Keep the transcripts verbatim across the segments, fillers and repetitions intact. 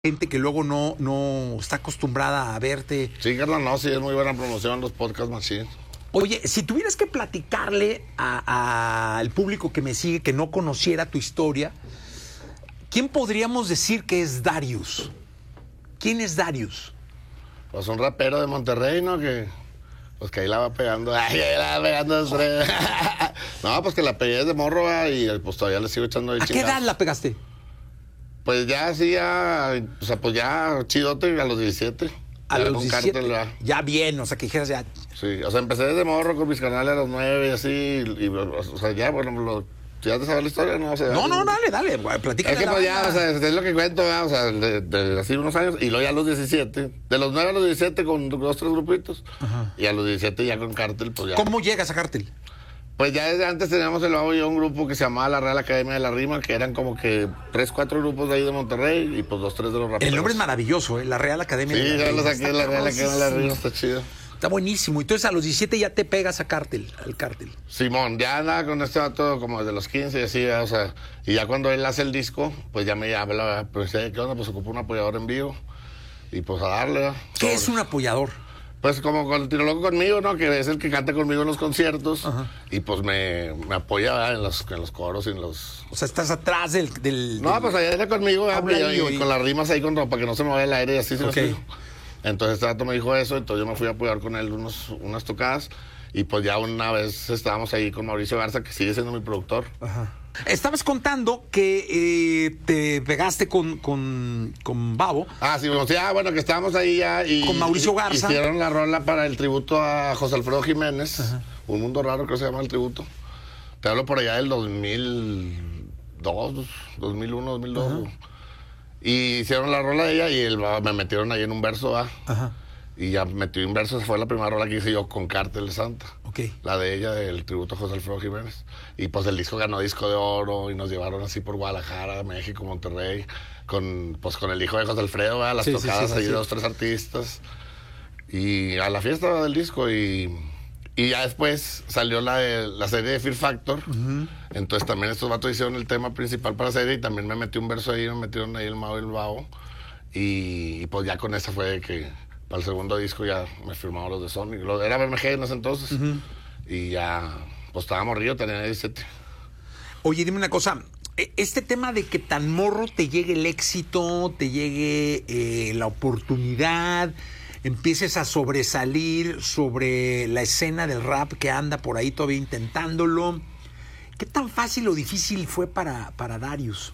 gente que luego no, no está acostumbrada a verte. Sí, carnal, no, sí, es muy buena promoción los podcasts machine. Oye, si tuvieras que platicarle al público que me sigue, que no conociera tu historia, ¿quién podríamos decir que es Darius? ¿Quién es Darius? Pues un rapero de Monterrey, ¿no? Que pues que ahí la va pegando. Ay, ahí la va pegando. No, pues que la pegué de morro, ¿eh? Y pues todavía le sigo echando de ¿A chingada. qué edad la pegaste? Pues ya así, ya, o sea, pues ya chidote a los diecisiete. A ya los con diecisiete. Cártel, ya. Ya bien, o sea, que dijeras ya. Sí, o sea, empecé desde morro con mis canales a los nueve y así, y, y, o sea, ya, bueno, lo, ya te sabes la historia, ¿no? O sea, No, no, dale, dale, platícale. Es que pues ya, o sea, es lo que cuento, ¿verdad? O sea, de, de así unos años, y luego ya a los diecisiete, de los nueve a los diecisiete con dos, tres grupitos, Ajá. Y a los diecisiete ya con Cártel, pues ya. ¿Cómo llegas a Cártel? Pues ya desde antes teníamos el Babo y yo un grupo que se llamaba la Real Academia de la Rima, que eran como que tres, cuatro grupos de ahí de Monterrey, y pues dos, tres de los raperos. El nombre es maravilloso, ¿eh? La Real Academia Sí, de la ya Rima. lo saqué de la Real Academia de la Rima, está chido. Está buenísimo. Entonces a los diecisiete ya te pegas a Cártel, al Cártel. Simón, ya andaba con este vato como desde los quince y así, o sea, y ya cuando él hace el disco, pues ya me habla, pues, ¿qué onda? Pues ocupa un apoyador en vivo, y pues a darle, ¿verdad? ¿Qué Sobre. es un apoyador? Pues como con el Tiro Loco conmigo, ¿no? Que es el que canta conmigo en los conciertos, Ajá. Y pues me, me apoya, ¿verdad? En los, en los coros y en los... O sea, estás atrás del... del No, del... pues allá era conmigo, ¿verdad? Habla Y, y- y con las rimas ahí con, para que no se me vaya el aire y así se Ok. los Entonces este vato me dijo eso, entonces yo me fui a apoyar con él unos, unas tocadas, y pues ya una vez estábamos ahí con Mauricio Garza, que sigue siendo mi productor. Ajá. Estabas contando que eh, te pegaste con, con, con Babo. Ah, sí, bueno, sí, ah, bueno, que estábamos ahí ya y... Con Mauricio Garza. Hicieron la rola para el tributo a José Alfredo Jiménez, Ajá. Un Mundo Raro, creo que se llama el tributo. Te hablo por allá del dos mil dos, dos mil uno, dos mil dos. Ajá. Y hicieron la rola de ella y el, me metieron ahí en un verso, ¿ah? Ajá. Y ya metí un verso, fue la primera rola que hice yo con Cártel de Santa. Ok. La de ella, del tributo a José Alfredo Jiménez. Y pues el disco ganó disco de oro y nos llevaron así por Guadalajara, México, Monterrey, con pues con el hijo de José Alfredo, ¿verdad? Las Sí, sí, tocadas sí, ahí sí. de dos, tres artistas. Y a la fiesta del disco y, y ya después salió la, de, la serie de Fear Factor. Uh-huh. Entonces también estos vatos hicieron el tema principal para la serie y también me metí un verso ahí, me metieron ahí el Mao y el Babo. Y, y pues ya con esa fue de que para el segundo disco ya me firmaron los de Sony. Lo, era B M G en ese entonces. Uh-huh. Y ya, pues estaba morrido, tenía diecisiete. Oye, dime una cosa. e- Este tema de que tan morro te llegue el éxito, te llegue eh, la oportunidad, empieces a sobresalir sobre la escena del rap que anda por ahí todavía intentándolo. ¿Qué tan fácil o difícil fue para, para Darius?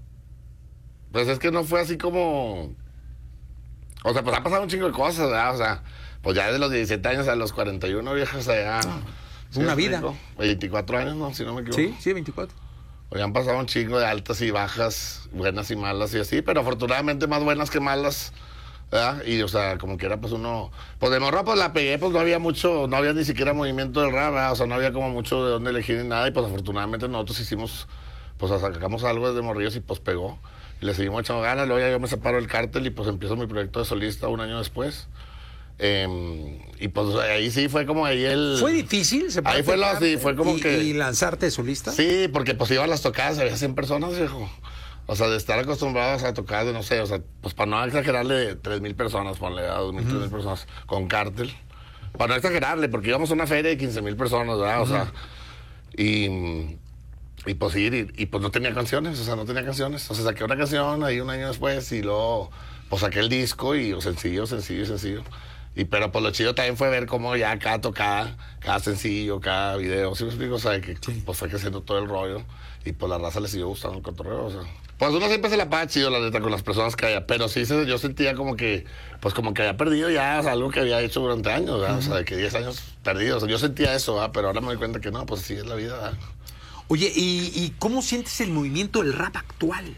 Pues es que no fue así como... O sea, pues ha pasado un chingo de cosas, ¿verdad? O sea, pues ya de los diecisiete años a los cuarenta y uno, viejas, o sea, ya... ¿sí Una me vida. explico? veinticuatro años, ¿no? Si no me equivoco. sí, veinticuatro. Pues ya han pasado un chingo de altas y bajas, buenas y malas y así, pero afortunadamente más buenas que malas, ¿verdad? Y, o sea, como quiera, pues uno... Pues de morra, pues la pegué, pues no había mucho, no había ni siquiera movimiento del rap, ¿verdad? O sea, no había como mucho de dónde elegir ni nada, y pues afortunadamente nosotros hicimos, pues sacamos algo desde morrillos y pues pegó. Y le seguimos echando ganas, luego ya yo me separo del Cártel y pues empiezo mi proyecto de solista un año después. Eh, y pues ahí sí fue como ahí el... ¿Fue difícil? Ahí fue lo así, fue como y, que... ¿Y lanzarte de solista? Sí, porque pues iban las tocadas, había cien personas, viejo. O sea, de estar acostumbrados a tocar de, no sé, o sea, pues para no exagerarle, de tres mil personas, ponle a dos mil, tres mil personas, con Cártel. Para no exagerarle, porque íbamos a una feria de quince mil personas, ¿verdad? O sea, y... Y pues ir, y, y pues no tenía canciones, o sea, no tenía canciones. O sea, saqué una canción ahí un año después y luego pues saqué el disco y oh, sencillo, sencillo, sencillo. Y pero pues lo chido también fue ver cómo ya cada tocada, cada sencillo, cada video, ¿sí me explico? O sea, que Sí. pues fue creciendo todo el rollo y pues la raza le siguió gustando el cotorreo, o sea. Pues uno siempre se la pasa chido, la neta, con las personas que haya, pero sí se, yo sentía como que, pues como que había perdido ya, o sea, algo que había hecho durante años, ¿verdad? Uh-huh. O sea, de que diez años perdidos, o sea, yo sentía eso, ¿verdad? Pero ahora me doy cuenta que no, pues sí es la vida, ¿verdad? Oye, ¿y, ¿y cómo sientes el movimiento del rap actual?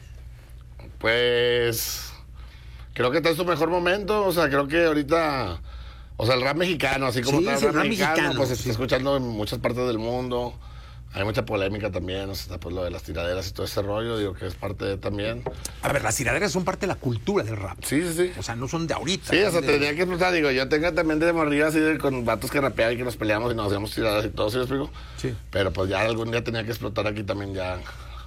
Pues creo que está en su mejor momento, o sea, creo que ahorita, o sea, el rap mexicano, así como Sí, está el sí, rap, rap mexicano, mexicano, pues se sí. está escuchando en muchas partes del mundo. Hay mucha polémica también, o sea, está pues lo de las tiraderas y todo ese rollo, digo que es parte de también. A ver, las tiraderas son parte de la cultura del rap. Sí, sí, sí. O sea, no son de ahorita. Sí, o sea, de... tendría que explotar, digo, yo tengo también de morrillo así de, con vatos que rapeaban y que nos peleamos y nos hacíamos tiradas y todo, ¿sí me explico? Sí. Pero pues ya algún día tenía que explotar aquí también ya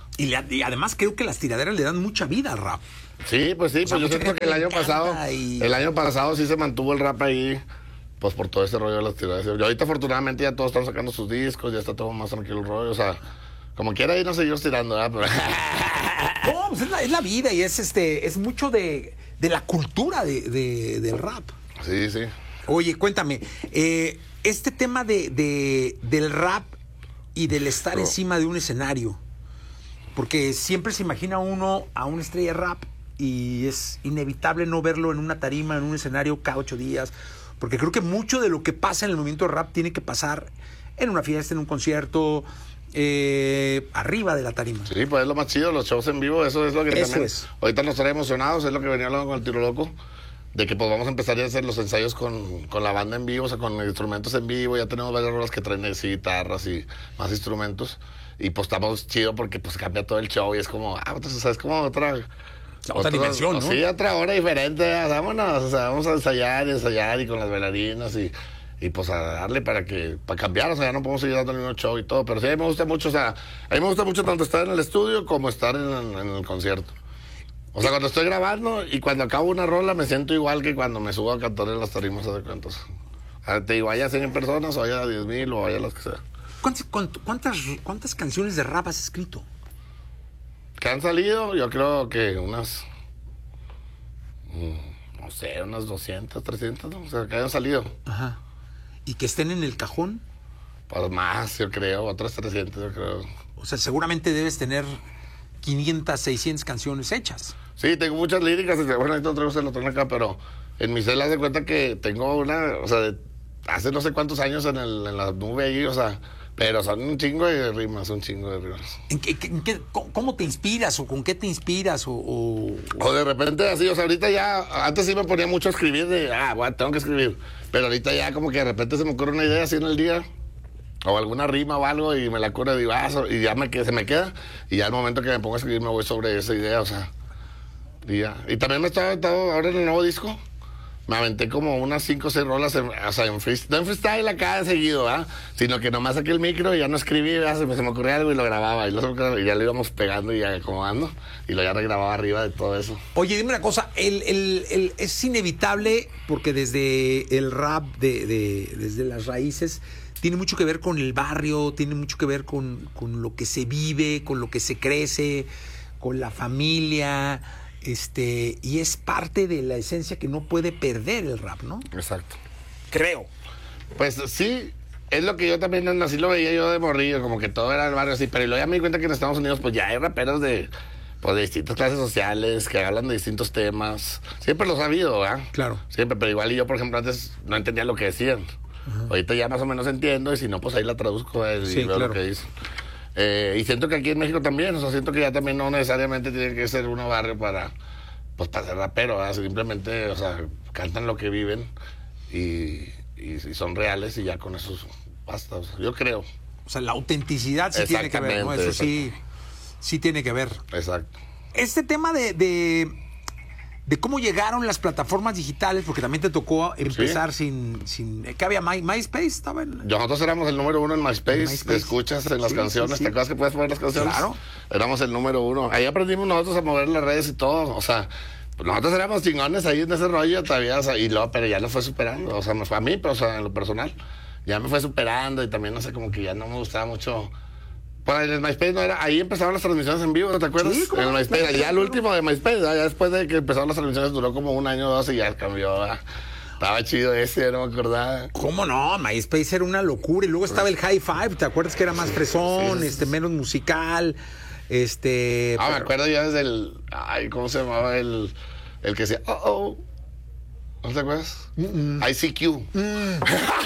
Y, le, y además creo que las tiraderas le dan mucha vida al rap. Sí, pues sí, o sea, pues yo siento que el año pasado, y... el año pasado sí se mantuvo el rap ahí, pues por todo ese rollo de las tiraderas. Y ahorita afortunadamente ya todos están sacando sus discos, ya está todo más tranquilo el rollo, o sea, como quiera irnos seguimos tirando, ¿verdad? Pero... No, pues es la, es la vida y es este, es mucho de, de la cultura de, de, del rap. Sí, sí. Oye, cuéntame, eh, este tema de, de, del rap y del estar no. encima de un escenario, porque siempre se imagina uno a una estrella de rap y es inevitable no verlo en una tarima, en un escenario cada ocho días, porque creo que mucho de lo que pasa en el movimiento de rap tiene que pasar en una fiesta, en un concierto, eh, arriba de la tarima. Sí, pues es lo más chido, los shows en vivo, eso es lo que eso también es. Ahorita nos trae emocionados, es lo que venía hablando con el Tiro Loco, de que pues vamos a empezar a hacer los ensayos con, con la banda en vivo, o sea, con instrumentos en vivo, ya tenemos varias rolas que traen sí, guitarras y más instrumentos, y pues estamos chido porque pues cambia todo el show y es como, ah, pues, o sea, es como otra... Otra, otra dimensión, ¿no? Sí, otra hora diferente, vámonos, o sea, vamos a ensayar y ensayar y con las bailarinas y, y pues a darle para que, para cambiar, o sea, ya no podemos seguir dando el mismo show y todo, pero sí, a mí me gusta mucho, o sea, a mí me gusta mucho tanto estar en el estudio como estar en, en el concierto. O sea, cuando estoy grabando y cuando acabo una rola me siento igual que cuando me subo a cantar en las tarimas de cuentos. O sea, te digo, haya cien personas o haya diez mil o haya las que sea. ¿Cuántas, cuántas, ¿Cuántas canciones de rap has escrito? Que han salido, yo creo que unas, no sé, unas doscientas, trescientas, ¿no? O sea, que hayan salido. Ajá. ¿Y que estén en el cajón? Pues más, yo creo, otras trescientas, yo creo. O sea, seguramente debes tener quinientas, seiscientas canciones hechas. Sí, tengo muchas líricas, bueno, ahorita otra vez se lo tengo acá, pero en mi celda de cuenta que tengo una, o sea, de, hace no sé cuántos años en, el, en la nube ahí, o sea, pero son un chingo de rimas, un chingo de rimas. ¿En qué, en qué, ¿Cómo te inspiras o con qué te inspiras? O, o... o de repente así, o sea, ahorita ya, antes sí me ponía mucho a escribir de, ah, bueno, tengo que escribir, pero ahorita ya como que de repente se me ocurre una idea así en el día, o alguna rima o algo y me la acuerdo y digo, ah, y ya me, se me queda, y ya al momento que me pongo a escribir me voy sobre esa idea, o sea, y ya. Y también me estaba aventando ahora en el nuevo disco, me aventé como unas cinco o seis rolas, en, o sea, en freestyle, no en freestyle acá seguido, ¿ah? Sino que nomás saqué el micro y ya no escribí, ¿verdad? Se, me, se me ocurría algo y lo grababa, y, lo, y ya lo íbamos pegando y acomodando, y lo ya regrababa arriba de todo eso. Oye, dime una cosa, el, el, el, es inevitable, porque desde el rap, de, de, desde las raíces, tiene mucho que ver con el barrio, tiene mucho que ver con, con lo que se vive, con lo que se crece, con la familia, este, y es parte de la esencia que no puede perder el rap, ¿no? Exacto. Creo. Pues sí, es lo que yo también así lo veía yo de morrillo, como que todo era el barrio así, pero luego ya me di cuenta que en Estados Unidos pues ya hay raperos de, pues, de distintas clases sociales, que hablan de distintos temas. Siempre los ha habido, ¿verdad? Claro. Siempre, pero igual y yo, por ejemplo, antes no entendía lo que decían. Uh-huh. Ahorita ya más o menos entiendo y si no, pues ahí la traduzco eh, y sí, veo claro. lo que dicen. Eh, y siento que aquí en México también, o sea, siento que ya también no necesariamente tiene que ser uno barrio para, pues, para ser rapero, ¿verdad? Simplemente, o sea, cantan lo que viven y, y, y son reales y ya con eso basta, o sea, yo creo. O sea, la autenticidad sí tiene que ver, ¿no? Eso sí, sí tiene que ver. Exacto. Este tema de... de... de cómo llegaron las plataformas digitales, porque también te tocó empezar sí. sin, sin... ¿Qué había? My, ¿MySpace? Estaba en... Nosotros éramos el número uno en MySpace, MySpace. Te escuchas en las sí, canciones, sí, sí. ¿Te acuerdas que puedes poner las canciones? Claro. Éramos el número uno. Ahí aprendimos nosotros a mover las redes y todo, o sea, nosotros éramos chingones ahí en ese rollo todavía, o sea, y luego, pero ya lo fue superando, o sea, me fue a mí, pero o sea, en lo personal, ya me fue superando y también, no sé, como que ya no me gustaba mucho... Bueno, en el MySpace no era, ahí empezaron las transmisiones en vivo, ¿te acuerdas? Sí, en el MySpace, MySpace, ya el último de MySpace, ya después de que empezaron las transmisiones duró como un año o dos y ya cambió, ¿verdad? Estaba chido ese, no me acordaba. ¿Cómo no? MySpace era una locura y luego estaba el High Five, ¿te acuerdas que era más fresón, sí, sí, este, menos musical? Este... Ah, pero... me acuerdo ya desde el, ay, ¿cómo se llamaba el, el que decía, oh, oh? ¿No te acuerdas? Mm-mm. I C Q. Mm.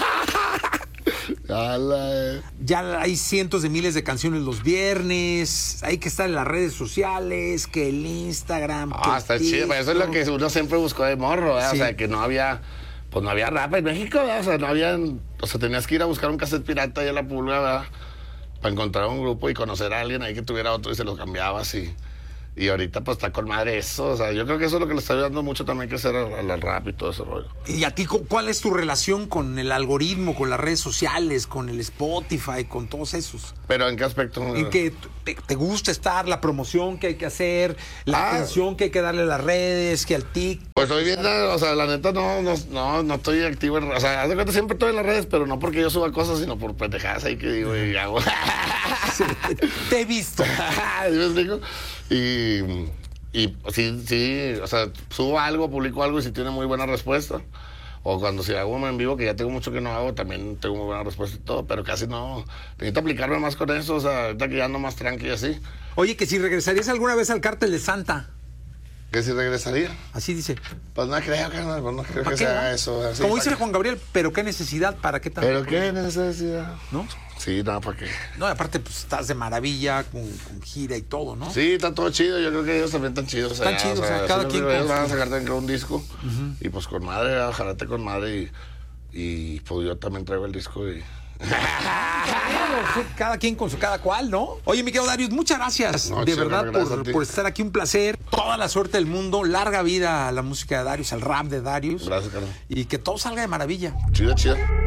Ala, eh. Ya hay cientos de miles de canciones los viernes, hay que estar en las redes sociales, que el Instagram. Ah, que está el chido, pero eso es lo que uno siempre buscó de morro, ¿eh? Sí. O sea, que no había, pues no había rap en México, ¿verdad? O sea, no había, o sea, tenías que ir a buscar un cassette pirata allá en la pulga, ¿verdad? Para encontrar un grupo y conocer a alguien ahí que tuviera otro y se lo cambiabas y, Y ahorita pues está con madre eso, o sea, yo creo que eso es lo que le está ayudando mucho también que hacer al, al rap y todo ese rollo. ¿Y a ti cu- cuál es tu relación con el algoritmo, con las redes sociales, con el Spotify, con todos esos? ¿Pero en qué aspecto? ¿En qué te, te gusta estar, la promoción que hay que hacer, la Ah. atención que hay que darle a las redes, que al tic? Pues estoy viendo, o sea, la neta no, no, no, no estoy activo en, o sea, haz de cuenta siempre estoy en las redes, pero no porque yo suba cosas, sino por pendejadas ahí que digo y hago. Sí, te he visto. ¿Sí me explico? Y, y sí, sí, o sea, subo algo, publico algo y si tiene muy buena respuesta. O cuando si hago en vivo, que ya tengo mucho que no hago, también tengo muy buena respuesta y todo, pero casi no. Necesito aplicarme más con eso, o sea, ahorita que ya ando más tranquilo así. Oye, que si regresarías alguna vez al Cártel de Santa. ¿Que si regresaría? Así dice. Pues no creo, carnal, pues no creo ¿Para que qué, sea no? eso. Así, Como ¿para dice qué? Juan Gabriel, pero qué necesidad, ¿para qué tanto? ¿Pero qué necesidad? ¿No? Sí, no, ¿para qué? No, y aparte, pues estás de maravilla, con, con gira y todo, ¿no? Sí, está todo chido. Yo creo que ellos también están chidos. Están chidos, o sea, cada sí, quien Ellos con van a su- sacar también un disco. Uh-huh. Y pues con madre, ojalá con madre. Y, y pues yo también traigo el disco. Y... Claro, cada quien con su cada cual, ¿no? Oye, mi querido Darius, muchas gracias, No, de sí, verdad, gracias a por, ti. por estar aquí. Un placer. Toda la suerte del mundo. Larga vida a la música de Darius, al rap de Darius. Gracias, carnal. Y que todo salga de maravilla. Chido, chido.